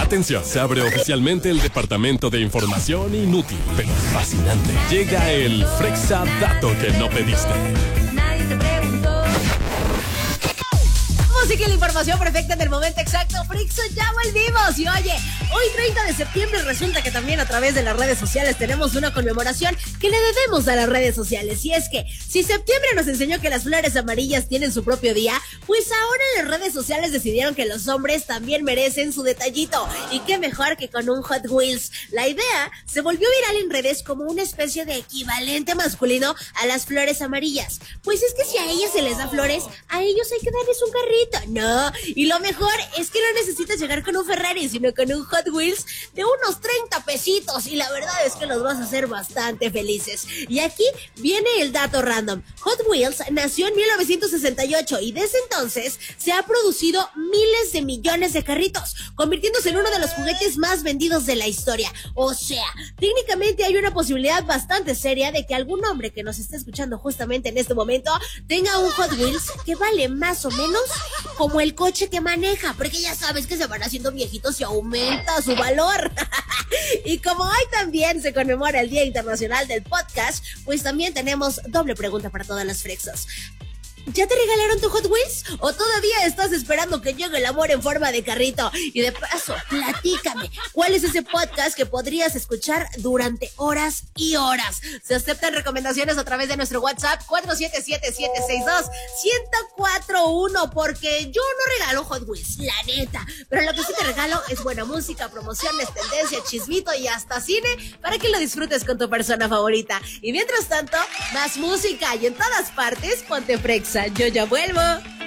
Atención, se abre oficialmente el departamento de información inútil, pero fascinante. Llega el Frexa Dato que no pediste. Nadie te preguntó. Música y la información perfecta en el momento exacto. Frixo, ya volvimos. Y oye, hoy 30 de septiembre resulta que también a través de las redes sociales tenemos una conmemoración que le debemos a las redes sociales. Y es que si septiembre nos enseñó que las flores amarillas tienen su propio día, pues ahora las redes sociales decidieron que los hombres también merecen su detallito. Y qué mejor que con un Hot Wheels. La idea se volvió viral en redes como una especie de equivalente masculino a las flores amarillas. Pues es que si a ellas se les da flores, a ellos hay que darles un carrito. No, y lo mejor es que no necesitas llegar con un Ferrari, sino con un Hot Wheels de unos 30 pesitos, y la verdad es que los vas a hacer bastante felices. Y aquí viene el dato random. Hot Wheels nació en 1968 y desde entonces se ha producido miles de millones de carritos, convirtiéndose en uno de los juguetes más vendidos de la historia. O sea, técnicamente hay una posibilidad bastante seria de que algún hombre que nos esté escuchando justamente en este momento tenga un Hot Wheels que vale más o menos como el coche que maneja, porque ya sabes que se van haciendo viejitos y aumenta su valor. Y como hoy también se conmemora el Día Internacional del Podcast, pues también tenemos doble pregunta para todas las frexas. ¿Ya te regalaron tu Hot Wheels? ¿O todavía estás esperando que llegue el amor en forma de carrito? Y de paso, platícame, ¿cuál es ese podcast que podrías escuchar durante horas y horas? Se aceptan recomendaciones a través de nuestro WhatsApp 477-762-1041, porque yo no regalo Hot Wheels, la neta. Pero lo que sí te regalo es buena música, promociones, tendencia, chismito y hasta cine para que lo disfrutes con tu persona favorita. Y mientras tanto, más música y en todas partes, ponte frexa. Yo ya vuelvo.